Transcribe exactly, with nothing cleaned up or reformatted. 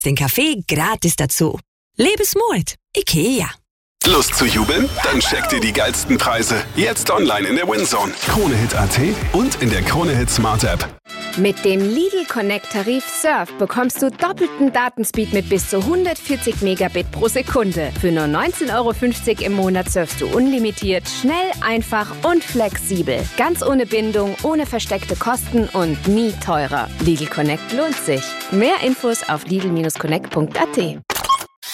den Kaffee gratis dazu. Lebensmut. IKEA. Lust zu jubeln? Dann checkt ihr die geilsten Preise. Jetzt online in der WinZone. Kronehit Punkt at und in der Kronehit Smart App. Mit dem Lidl Connect Tarif Surf bekommst du doppelten Datenspeed mit bis zu hundertvierzig Megabit pro Sekunde. Für nur neunzehn Euro fünfzig im Monat surfst du unlimitiert, schnell, einfach und flexibel. Ganz ohne Bindung, ohne versteckte Kosten und nie teurer. Lidl Connect lohnt sich. Mehr Infos auf lidl Bindestrich connect Punkt at.